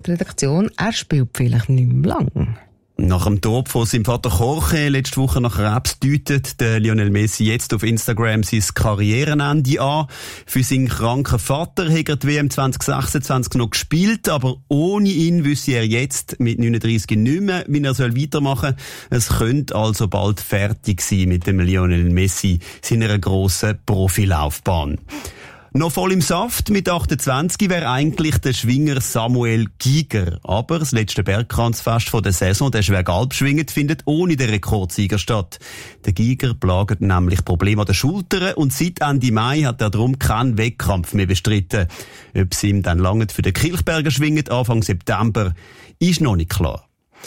die Redaktion, er spielt vielleicht nicht mehr lang. Nach dem Tod von seinem Vater Jorge letzte Woche nach Krebs deutet der Lionel Messi jetzt auf Instagram sein Karrierenende an. Für seinen kranken Vater hat er die WM 2026 noch gespielt, aber ohne ihn wüsste er jetzt mit 39 nicht mehr, wie er weitermachen soll. Es könnte also bald fertig sein mit dem Lionel Messi, seiner grossen Profilaufbahn. Noch voll im Saft mit 28 wäre eigentlich der Schwinger Samuel Giger. Aber das letzte Bergkranzfest der Saison, der Schwergalp schwingt, findet ohne den Rekordsieger statt. Der Giger plagt nämlich Probleme an den Schultern und seit Ende Mai hat er darum keinen Wettkampf mehr bestritten. Ob es ihm dann lange für den Kilchberger schwingt, Anfang September, ist noch nicht klar.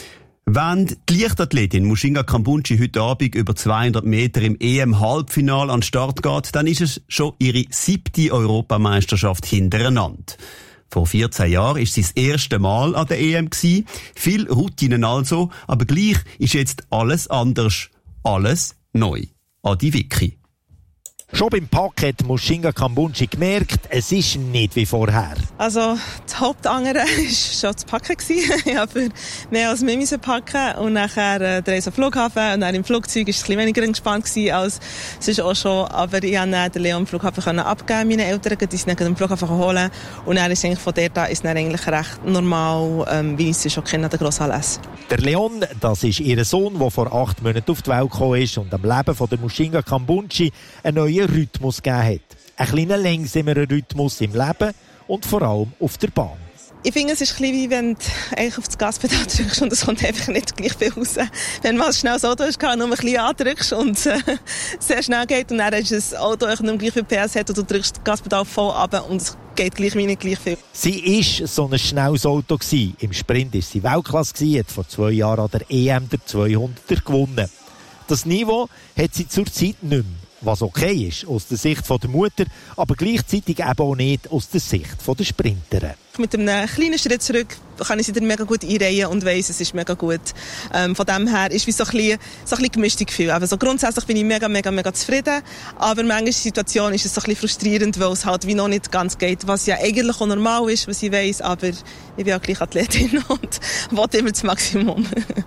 Wenn die Leichtathletin Mushinga Kambundji heute Abend über 200 Meter im EM-Halbfinale an den Start geht, dann ist es schon ihre 7. Europameisterschaft hintereinander. Vor 14 Jahren ist sie das erste Mal an der EM gewesen. Viel Routinen also, aber gleich ist jetzt alles anders. Alles neu. Adi Vicky. Schon beim Pack hat Mushinga Kambundji gemerkt, es ist nicht wie vorher. Also, das Hauptangere war schon das Packen. Ich habe mehr als mehr packen und nachher der Reise am Flughafen und dann im Flugzeug war es ein bisschen weniger entspannt als sonst auch schon. Aber ich konnte den Leon am Flughafen abgeben, meine Eltern, die sind dann am Flughafen holen. Und dann ist eigentlich von der da ist dann eigentlich recht normal, wie ich es schon kenne, der Grossanlass. Der Leon, das ist ihr Sohn, der vor 8 Monaten auf die Welt gekommen ist und am Leben von der Mushinga Kambundji einen neuen Rhythmus gegeben hat. Ein kleiner langsamerer Rhythmus im Leben und vor allem auf der Bahn. Ich finde, es ist ein bisschen wie wenn du eigentlich auf das Gaspedal drückst und es kommt einfach nicht gleich viel raus. Wenn man schnell das Auto hast, nur ein bisschen andrückst und sehr schnell geht und dann ist das Auto nicht mehr gleich viel PS hat und du drückst das Gaspedal voll runter und es geht gleich wie nicht gleich viel. Sie war so ein schnelles Auto gewesen. Im Sprint war sie Weltklasse gewesen, hat vor 2 Jahren an der EM der 200er gewonnen. Das Niveau hat sie zurzeit nicht mehr. Was okay ist aus der Sicht der Mutter, aber gleichzeitig eben auch nicht aus der Sicht der Sprinterin. Mit einem kleinen Schritt zurück kann ich sie dann mega gut einreihen und weiss, es ist mega gut. Von dem her ist wie so ein bisschen gemischtes Gefühl. Also grundsätzlich bin ich mega zufrieden, aber manchmal in der Situation ist es so ein bisschen frustrierend, weil es halt wie noch nicht ganz geht, was ja eigentlich auch normal ist, was ich weiss, aber ich bin auch gleich Athletin und will immer das Maximum.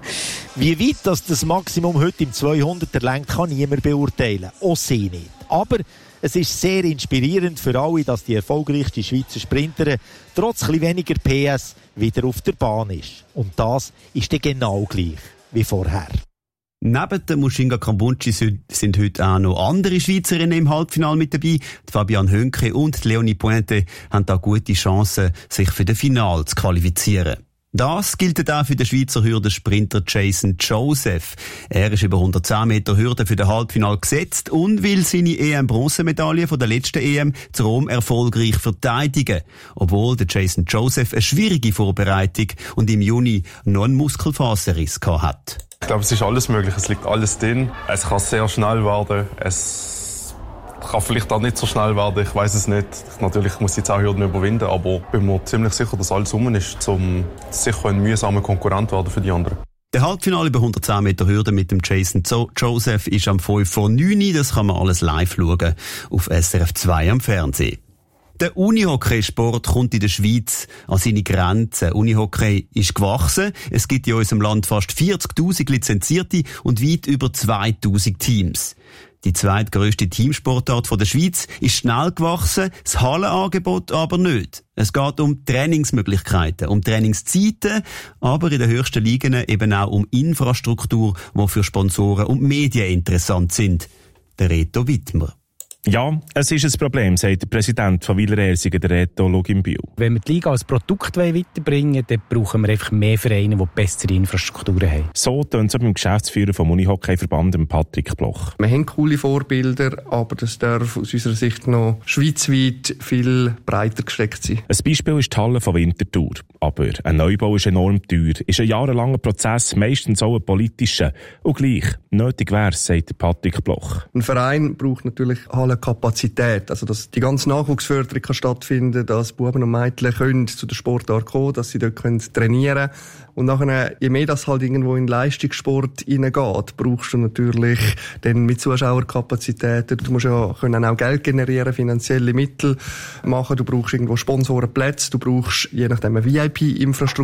Wie weit das Maximum heute im 200er lenkt, kann niemand beurteilen. Auch sie nicht. Aber es ist sehr inspirierend für alle, dass die erfolgreichste Schweizer Sprinterin trotz ein weniger PS wieder auf der Bahn ist. Und das ist dann genau gleich wie vorher. Neben der Mushinga Kambundji sind heute auch noch andere Schweizerinnen im Halbfinale mit dabei. Die Fabienne Hönke und die Leonie Pointe haben da gute Chancen, sich für das Finale zu qualifizieren. Das gilt auch für den Schweizer Hürdensprinter Jason Joseph. Er ist über 110 Meter Hürde für das Halbfinale gesetzt und will seine EM-Bronzemedaille von der letzten EM zu Rom erfolgreich verteidigen. Obwohl der Jason Joseph eine schwierige Vorbereitung und im Juni noch einen Muskelfaserriss hat. Ich glaube, es ist alles möglich, es liegt alles drin. Es kann sehr schnell werden, es kann vielleicht auch nicht so schnell werden, ich weiss es nicht. Natürlich muss ich jetzt auch Hürden überwinden, aber ich bin mir ziemlich sicher, dass alles rum ist, um sicher ein mühsamer Konkurrent werden für die anderen. Der Halbfinale über 110 Meter Hürde mit dem Jason Joseph ist am 5:09 Uhr. Das kann man alles live schauen auf SRF 2 am Fernsehen. Der Unihockeysport kommt in der Schweiz an seine Grenzen. Unihockey ist gewachsen. Es gibt in unserem Land fast 40.000 Lizenzierte und weit über 2.000 Teams. Die zweitgrösste Teamsportart der Schweiz ist schnell gewachsen, das Hallenangebot aber nicht. Es geht um Trainingsmöglichkeiten, um Trainingszeiten, aber in den höchsten Ligen eben auch um Infrastruktur, die für Sponsoren und Medien interessant sind. Der Reto Wittmer. Ja, es ist ein Problem, sagt der Präsident von Wilerersigen, der Reto Logimbiu. Wenn wir die Liga als Produkt weiterbringen wollen, dann brauchen wir einfach mehr Vereine, die bessere Infrastrukturen haben. So tönt es beim Geschäftsführer vom Unihockeyverband, Patrick Bloch. Wir haben coole Vorbilder, aber das darf aus unserer Sicht noch schweizweit viel breiter gestreckt sein. Ein Beispiel ist die Halle von Winterthur. Aber ein Neubau ist enorm teuer, ist ein jahrelanger Prozess, meistens auch ein politischer. Und gleich, nötig wäre es, sagt Patrick Bloch. Ein Verein braucht natürlich Hallenkapazität, also dass die ganze Nachwuchsförderung kann stattfinden, dass Buben und Mädchen können zu der Sportart kommen, dass sie dort trainieren können. Und nachher, je mehr das halt irgendwo in den Leistungssport hineingeht, brauchst du natürlich dann mit Zuschauerkapazitäten. Du musst ja können auch Geld generieren, finanzielle Mittel machen. Du brauchst irgendwo Sponsorenplätze. Du brauchst, je nachdem, eine VIP-Infrastruktur.